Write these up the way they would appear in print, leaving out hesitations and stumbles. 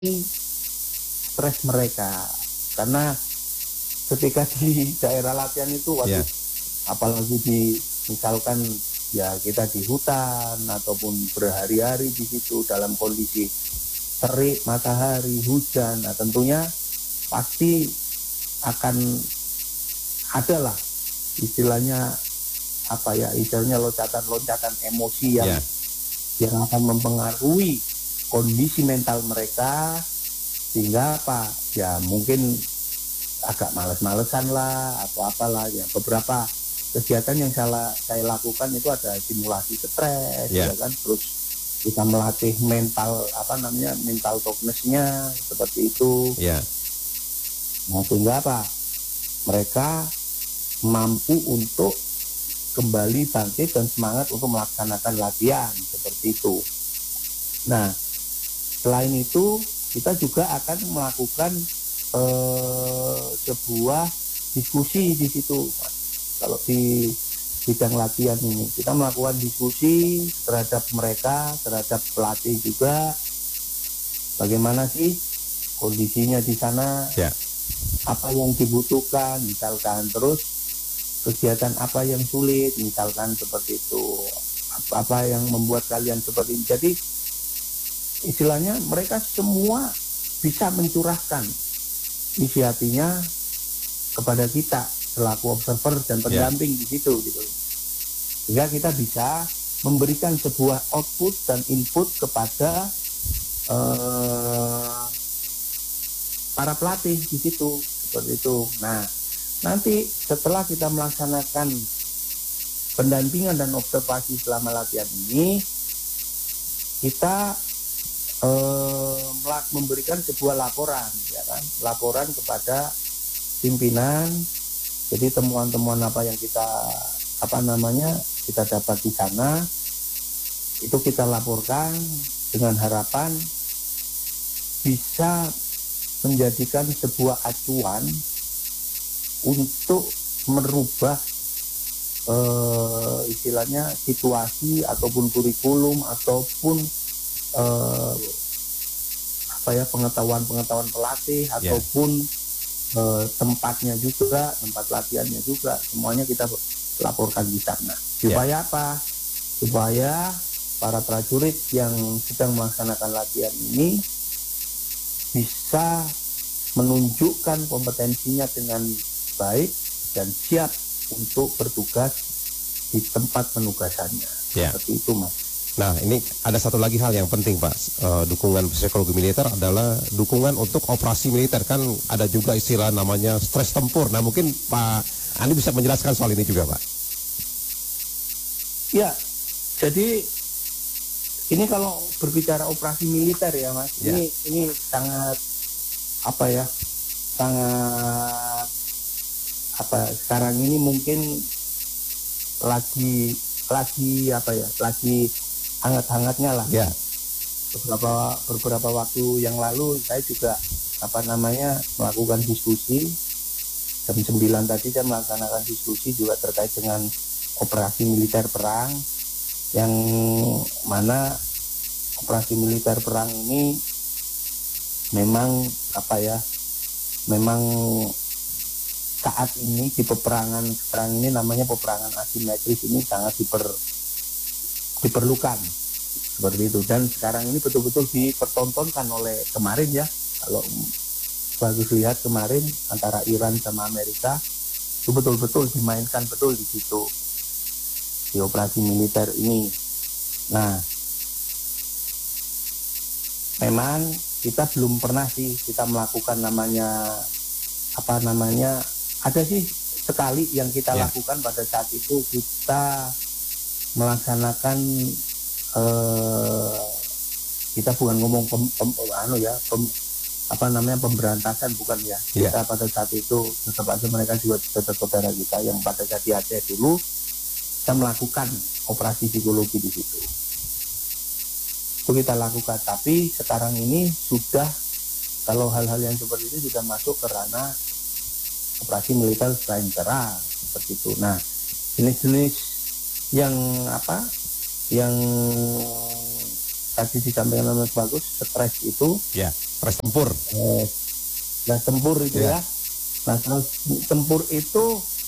stres mereka. Karena ketika di daerah latihan itu, waduh, apalagi misalkan ya kita di hutan ataupun berhari-hari di situ dalam kondisi terik, matahari, hujan, nah tentunya pasti akan adalah istilahnya istilahnya loncatan-loncatan emosi yang akan mempengaruhi kondisi mental mereka, sehingga ya mungkin agak males-malesan lah atau apalah ya. Beberapa kegiatan yang saya lakukan itu ada simulasi stres, ya kan, terus kita melatih mental mental toughness-nya seperti itu. Nah, sehingga mereka mampu untuk kembali bangkit dan semangat untuk melaksanakan latihan seperti itu. Nah, selain itu kita juga akan melakukan sebuah diskusi di situ. Kalau di bidang latihan ini kita melakukan diskusi terhadap mereka, terhadap pelatih juga, bagaimana sih kondisinya di sana, apa yang dibutuhkan misalkan, terus kegiatan apa yang sulit misalkan seperti itu, apa yang membuat kalian seperti ini. Jadi istilahnya mereka semua bisa mencurahkan isi hatinya kepada kita selaku observer dan pendamping di situ gitu. Sehingga kita bisa memberikan sebuah output dan input kepada para pelatih di situ seperti itu. Nah, nanti setelah kita melaksanakan pendampingan dan observasi selama latihan ini, kita memberikan sebuah laporan, ya kan, laporan kepada pimpinan. Jadi temuan-temuan apa yang kita dapat di sana itu kita laporkan dengan harapan bisa menjadikan sebuah acuan untuk merubah istilahnya situasi ataupun kurikulum ataupun pengetahuan pelatih ataupun tempatnya juga, tempat latihannya juga, semuanya kita laporkan di sana. Supaya supaya para prajurit yang sedang melaksanakan latihan ini bisa menunjukkan kompetensinya dengan baik dan siap untuk bertugas di tempat penugasannya. Seperti itu, Mas. Nah, ini ada satu lagi hal yang penting, Pak. Dukungan psikologi militer adalah dukungan untuk operasi militer. Kan ada juga istilah namanya stres tempur. Nah, mungkin Pak Andi bisa menjelaskan soal ini juga, Pak. Ya, jadi ini kalau berbicara operasi militer ya, Mas, ini sangat sekarang ini mungkin lagi hangat-hangatnya lah. Beberapa waktu yang lalu saya juga melakukan diskusi jam 9 tadi, saya melaksanakan diskusi juga terkait dengan operasi militer perang, yang mana operasi militer perang ini memang saat ini di peperangan sekarang ini namanya peperangan asimetris ini sangat diperlukan seperti itu. Dan sekarang ini betul-betul dipertontonkan oleh kemarin ya, kalau bagus lihat kemarin antara Iran sama Amerika itu betul-betul dimainkan betul di situ di operasi militer ini. Nah, memang kita belum pernah sih kita melakukan ada sih sekali yang kita lakukan pada saat itu, kita melaksanakan kita bukan ngomong pemberantasan, bukan ya. Kita pada saat itu tetap aja mereka juga tetap saudara kita yang pada saat di Aceh dulu kita melakukan operasi psikologi di situ. Itu kita lakukan, tapi sekarang ini sudah, kalau hal-hal yang seperti itu sudah masuk ke ranah operasi militer selain perang seperti itu. Nah, jenis-jenis yang yang tadi disampaikan oleh Mas Bagus, stres itu stres tempur. Stres tempur itu ya. Nah, stres tempur itu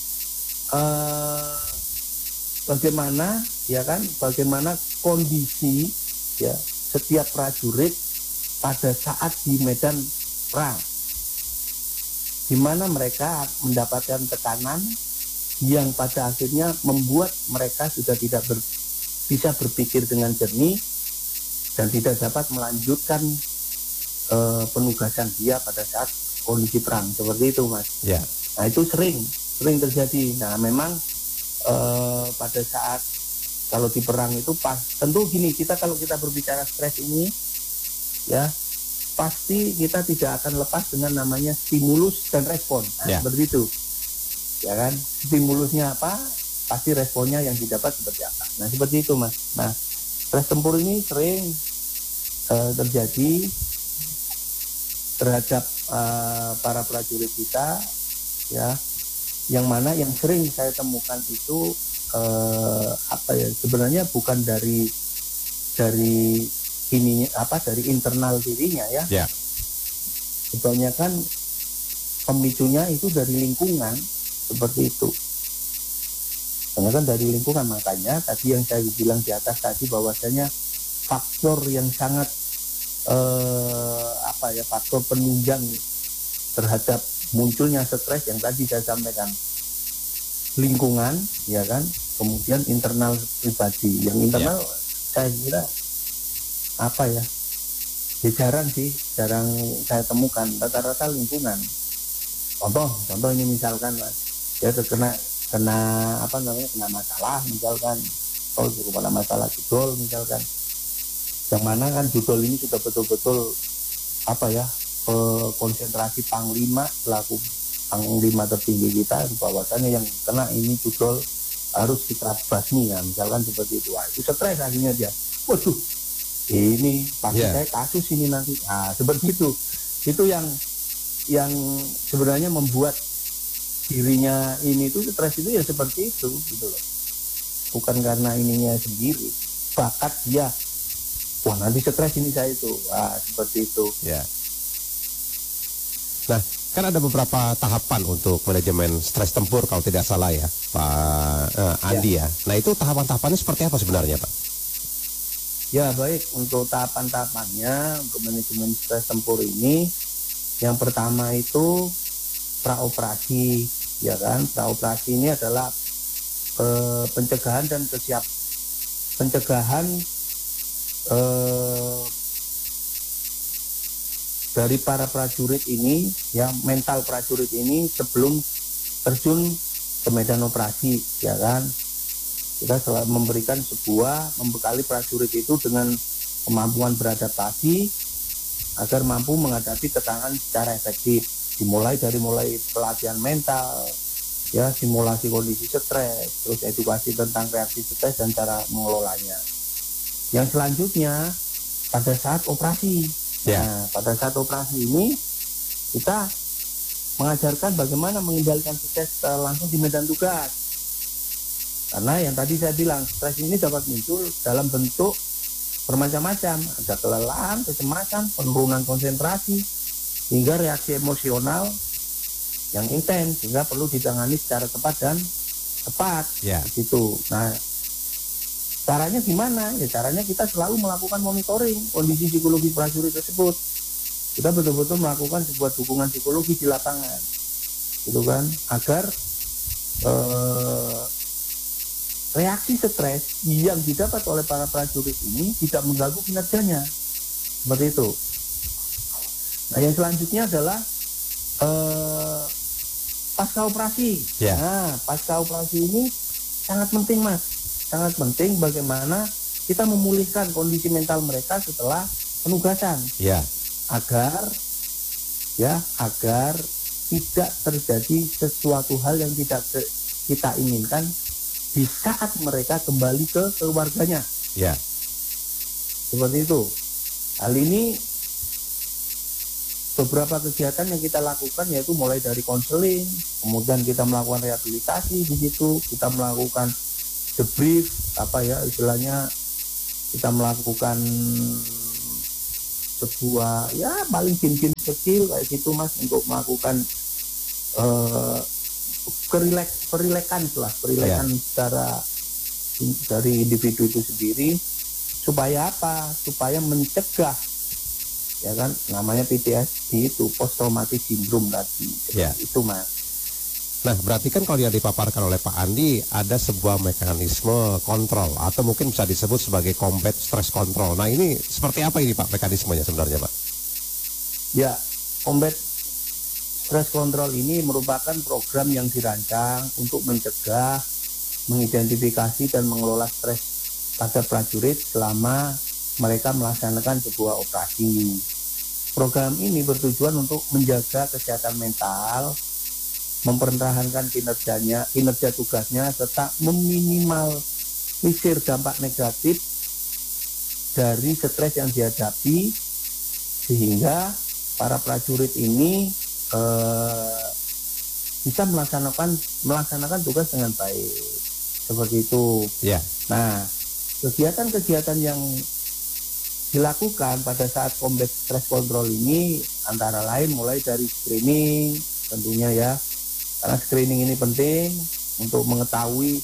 bagaimana ya kan, bagaimana kondisi ya setiap prajurit pada saat di medan perang, di mana mereka mendapatkan tekanan yang pada akhirnya membuat mereka sudah tidak bisa berpikir dengan jernih dan tidak dapat melanjutkan penugasan dia pada saat kondisi perang seperti itu, Mas. Ya. Nah, itu sering terjadi. Nah, memang pada saat kalau di perang itu tentu gini, kalau kita berbicara stres ini ya pasti kita tidak akan lepas dengan namanya stimulus dan respon. Nah, seperti itu ya kan, stimulusnya apa pasti responnya yang didapat seperti apa. Nah, seperti itu, Mas. Nah, stres tempur ini sering terjadi terhadap para prajurit kita ya, yang mana yang sering saya temukan itu sebenarnya bukan dari ininya dari internal dirinya ya. Yeah. Kebanyakan pemicunya itu dari lingkungan seperti itu. Kebanyakan dari lingkungan, makanya tadi yang saya bilang di atas tadi bahwasanya faktor yang sangat faktor penunjang terhadap munculnya stres yang tadi saya sampaikan, lingkungan ya kan, kemudian internal pribadi. Yang internal saya kira jarang saya temukan, rata-rata lingkungan. Contoh ini misalkan Mas, ya kena masalah misalkan, kena masalah judul misalkan, yang mana kan judul ini sudah betul-betul konsentrasi Panglima selaku Panglima tertinggi kita, bahwasannya yang kena ini judul harus kita basmi ya, misalkan seperti itu. Itu stres akhirnya dia, waduh ini pasti saya kasus ini nanti. Nah, seperti itu. Itu yang sebenarnya membuat dirinya ini tuh stres itu ya seperti itu gitu loh. Bukan karena ininya sendiri, bakat dia. Wah, nanti stres ini saya itu. Seperti itu. Ya. Nah, kan ada beberapa tahapan untuk manajemen stres tempur kalau tidak salah ya, Pak Andi ya. Nah, itu tahapan-tahapannya seperti apa sebenarnya, Pak? Ya, baik. Untuk tahapan-tahapannya untuk manajemen stres tempur ini, yang pertama itu praoperasi, ya kan? Praoperasi ini adalah pencegahan dan pencegahan dari para prajurit ini, ya, mental prajurit ini sebelum terjun ke medan operasi, ya kan. Kita selalu membekali prajurit itu dengan kemampuan beradaptasi agar mampu menghadapi tekanan secara efektif. Mulai pelatihan mental, ya, simulasi kondisi stres, terus edukasi tentang reaksi stres dan cara mengelolanya. Yang selanjutnya pada saat operasi. Nah, pada saat operasi ini kita mengajarkan bagaimana mengendalikan stres langsung di medan tugas. Karena yang tadi saya bilang, stres ini dapat muncul dalam bentuk bermacam-macam. Ada kelelahan, kecemasan, penurunan konsentrasi, hingga reaksi emosional yang intens, sehingga perlu ditangani secara tepat. Gitu. Nah, caranya gimana? Ya, caranya kita selalu melakukan monitoring kondisi psikologi prajurit tersebut. Kita betul-betul melakukan sebuah dukungan psikologi di lapangan, gitu kan, agar reaksi stres yang didapat oleh para prajurit ini tidak mengganggu kinerjanya, seperti itu. Nah, yang selanjutnya adalah pasca operasi. Nah, pasca operasi ini sangat penting, Mas. Sangat penting bagaimana kita memulihkan kondisi mental mereka setelah penugasan. Agar tidak terjadi sesuatu hal yang tidak kita inginkan di saat mereka kembali ke keluarganya. Seperti itu. Hal ini beberapa kegiatan yang kita lakukan, yaitu mulai dari konseling, kemudian kita melakukan rehabilitasi di situ, kita melakukan debrief, istilahnya kita melakukan sebuah ya paling game-game kecil kayak gitu Mas, untuk melakukan perilekan secara dari individu itu sendiri, supaya apa? Supaya mencegah, ya kan, namanya PTSD itu post traumatic syndrome tadi, itu Mas. Nah, berarti kan kalau yang dipaparkan oleh Pak Andi ada sebuah mekanisme kontrol atau mungkin bisa disebut sebagai combat stress control. Nah, ini seperti apa ini Pak mekanismenya sebenarnya Pak? Ya, combat stress control ini merupakan program yang dirancang untuk mencegah, mengidentifikasi dan mengelola stres pada prajurit selama mereka melaksanakan sebuah operasi. Program ini bertujuan untuk menjaga kesehatan mental, mempertahankan kinerja tugasnya, serta meminimalisir dampak negatif dari stres yang dihadapi, sehingga para prajurit ini bisa melaksanakan tugas dengan baik, seperti itu. Nah, kegiatan-kegiatan yang dilakukan pada saat combat stress control ini antara lain mulai dari screening tentunya ya, karena screening ini penting untuk mengetahui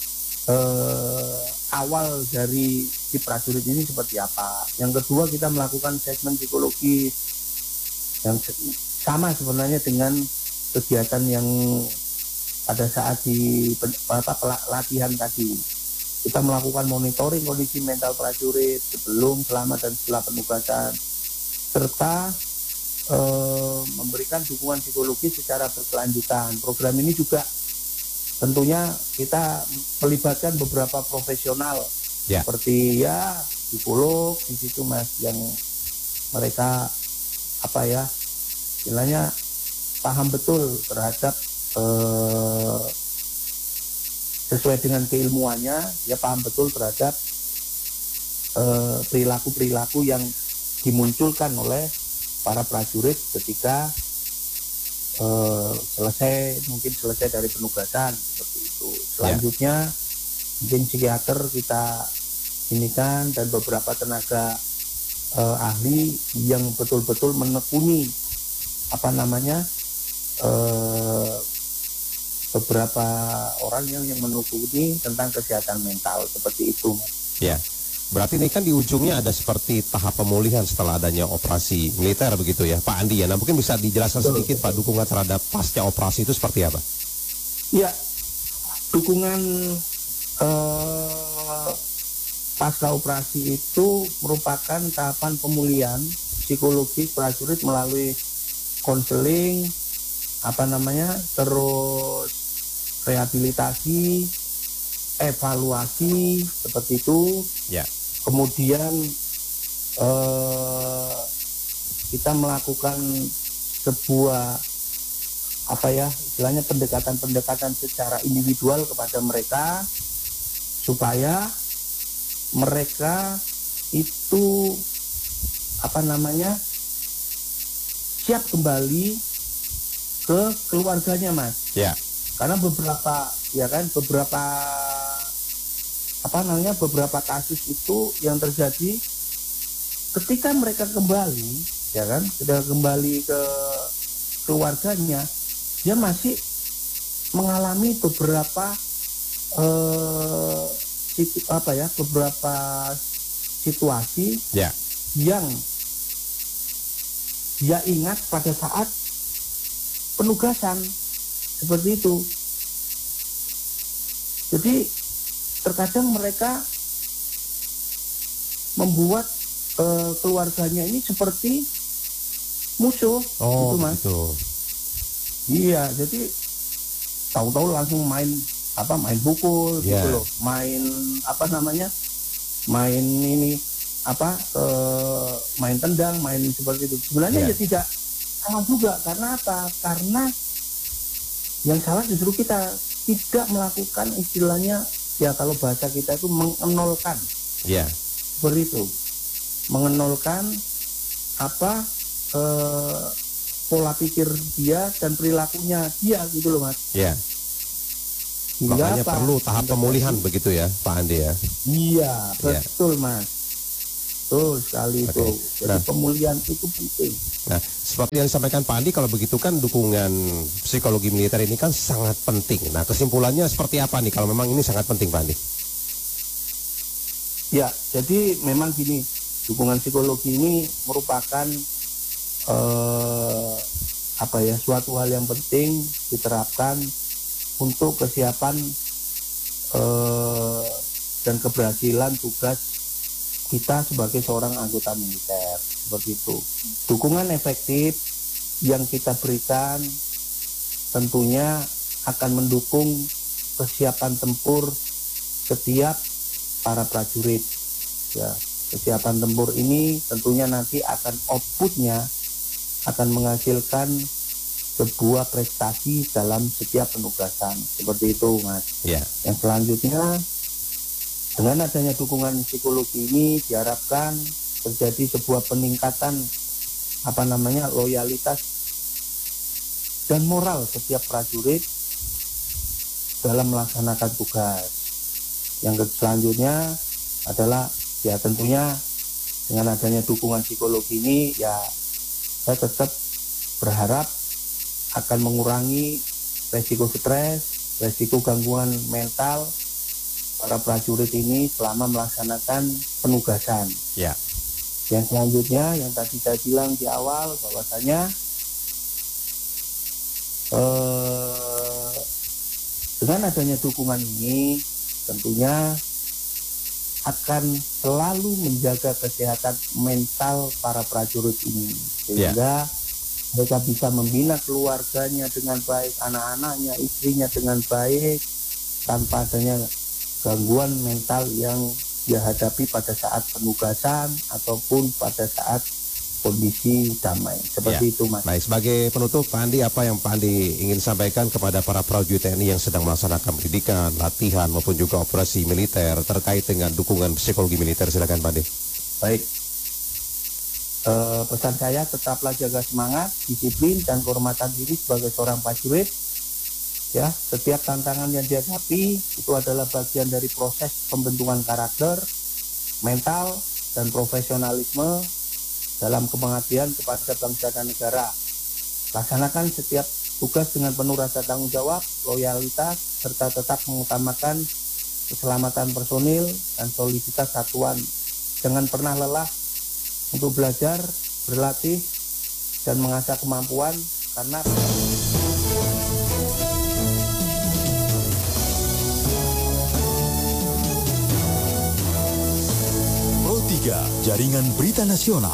awal dari si prajurit ini seperti apa. Yang kedua, kita melakukan assessment psikologis yang sama sebenarnya dengan kegiatan yang pada saat di latihan tadi. Kita melakukan monitoring kondisi mental prajurit sebelum, selama, dan setelah penugasan, serta memberikan dukungan psikologis secara berkelanjutan. Program ini juga tentunya kita melibatkan beberapa profesional seperti ya psikolog di situ Mas, yang mereka istilahnya paham betul terhadap sesuai dengan keilmuannya, dia paham betul terhadap perilaku-perilaku yang dimunculkan oleh para prajurit ketika selesai dari penugasan, seperti itu. Selanjutnya mungkin psikiater kita inikan dan beberapa tenaga ahli yang betul-betul menekuni beberapa orang yang menekuni tentang kesehatan mental, seperti itu. Ya, berarti ini kan di ujungnya ada seperti tahap pemulihan setelah adanya operasi militer begitu ya Pak Andi ya. Nah, mungkin bisa dijelaskan sedikit Pak, dukungan terhadap pasca operasi itu seperti apa? Ya, dukungan pasca operasi itu merupakan tahapan pemulihan psikologis prajurit melalui konseling, terus rehabilitasi, evaluasi, seperti itu. Kemudian kita melakukan sebuah istilahnya pendekatan secara individual kepada mereka, supaya mereka itu siap kembali ke keluarganya Mas. Karena beberapa kasus itu yang terjadi ketika mereka kembali, sudah kembali ke keluarganya, dia masih mengalami beberapa situasi yang dia ingat pada saat penugasan, seperti itu. Jadi terkadang mereka membuat keluarganya ini seperti musuh, gitu Mas. Iya, jadi tahu-tahu langsung main pukul gitu loh, main main tendang, main seperti itu. Sebenarnya ya tidak salah juga, karena apa? Karena yang salah justru kita tidak melakukan istilahnya, ya kalau bahasa kita itu mengenolkan, seperti itu, mengenolkan pola pikir dia dan perilakunya dia, gitu loh Mas. Makanya perlu tahap pemulihan begitu ya Pak Andi ya. Iya, betul Mas. Betul sekali Oke. itu. Jadi Nah. pemulihan itu penting. Nah, seperti yang disampaikan Pak Andi, kalau begitu kan dukungan psikologi militer ini kan sangat penting. Nah, kesimpulannya seperti apa nih kalau memang ini sangat penting, Pak Andi? Ya, jadi memang gini, dukungan psikologi ini merupakan suatu hal yang penting diterapkan untuk kesiapan dan keberhasilan tugas kita sebagai seorang anggota militer, seperti itu. Dukungan efektif yang kita berikan tentunya akan mendukung kesiapan tempur setiap para prajurit. Ya, kesiapan tempur ini tentunya nanti akan outputnya akan menghasilkan sebuah prestasi dalam setiap penugasan, seperti itu, Mas. Ya. Yang selanjutnya, dengan adanya dukungan psikologi ini diharapkan terjadi sebuah peningkatan loyalitas dan moral setiap prajurit dalam melaksanakan tugas. Yang selanjutnya adalah ya tentunya dengan adanya dukungan psikologi ini ya saya tetap berharap akan mengurangi resiko stres, resiko gangguan mental para prajurit ini selama melaksanakan penugasan. Ya. Yang selanjutnya yang tadi saya bilang di awal bahwasanya dengan adanya dukungan ini tentunya akan selalu menjaga kesehatan mental para prajurit ini sehingga mereka bisa membina keluarganya dengan baik, anak-anaknya, istrinya dengan baik tanpa adanya gangguan mental yang dia hadapi pada saat penugasan ataupun pada saat kondisi damai. Seperti itu, Mas. Baik, sebagai penutup, Pak Andi, apa yang Pak Andi ingin sampaikan kepada para prajurit TNI yang sedang melaksanakan pendidikan, latihan, maupun juga operasi militer terkait dengan dukungan psikologi militer? Silakan, Pak Andi. Baik. Pesan saya, tetaplah jaga semangat, disiplin, dan kehormatan diri sebagai seorang prajurit. Ya, setiap tantangan yang dihadapi itu adalah bagian dari proses pembentukan karakter, mental, dan profesionalisme dalam kepengabdian kepada bangsa dan negara. Laksanakan setiap tugas dengan penuh rasa tanggung jawab, loyalitas, serta tetap mengutamakan keselamatan personil dan soliditas satuan. Jangan pernah lelah untuk belajar, berlatih, dan mengasah kemampuan karena Pro 3, Jaringan Berita Nasional.